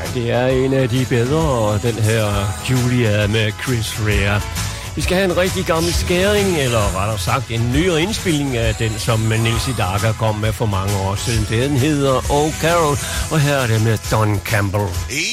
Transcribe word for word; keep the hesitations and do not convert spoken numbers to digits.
Det er en af de bedre, den her Julia med Chris Rea. Vi skal have en rigtig gammel skæring, eller rettere sagt en nyere indspilning af den, som Nancy Dagger kom med for mange år siden. Den hedder Oh Carol, og her er det med Don Campbell.